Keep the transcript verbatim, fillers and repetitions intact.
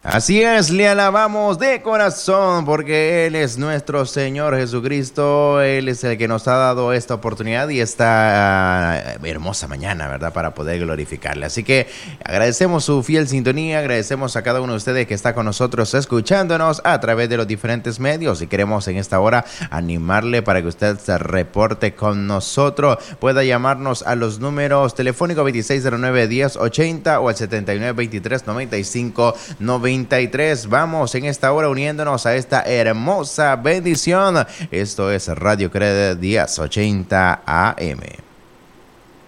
Así es, le alabamos de corazón porque Él es nuestro Señor Jesucristo. Él es el que nos ha dado esta oportunidad y esta uh, hermosa mañana, ¿verdad? Para poder glorificarle. Así que agradecemos su fiel sintonía, agradecemos a cada uno de ustedes que está con nosotros escuchándonos a través de los diferentes medios y queremos en esta hora animarle para que usted se reporte con nosotros. Pueda llamarnos a los números telefónicos veintiséis cero nueve, diez ochenta o al setenta y nueve veintitrés noventa y cinco noventa y tres. Vamos en esta hora uniéndonos a esta hermosa bendición. Esto es Radio Cred diez ochenta A M.